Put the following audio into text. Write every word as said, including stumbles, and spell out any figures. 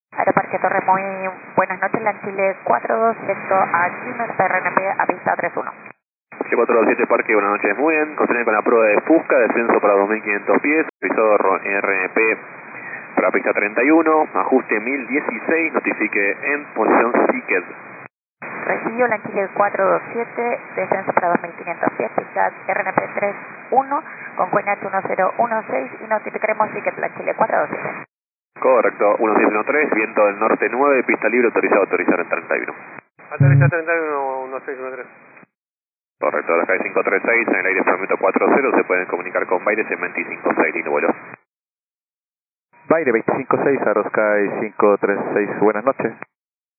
Aeroparque Torre, muy buenas noches, LAN Chile cuatro dos siete a Chile, R N P, avista tres uno. Chile cuatro dos siete Parque, buenas noches, muy bien, continúen con la prueba de Fusca, descenso para dos mil quinientos pies, avisado R N P para pista treinta y uno, ajuste mil dieciséis, notifique en posición Seeked. Recibió LAN Chile cuatro dos siete, descenso para dos mil quinientos pies, pista R N P tres uno, con Coinage uno cero uno seis y notificaremos Seeked LAN Chile cuatro dos siete. Correcto, uno seis uno tres, viento del norte nueve, pista libre, autorizado, autorizado en treinta y uno. Autoriza treinta y uno, uno seis uno tres. Correcto, la calle cinco tres seis, en el aire permito cuatro cero, se pueden comunicar con Baires en veinticinco seis, lindo vuelo. Baire veinticinco seis, Arroscay cinco tres seis, buenas noches.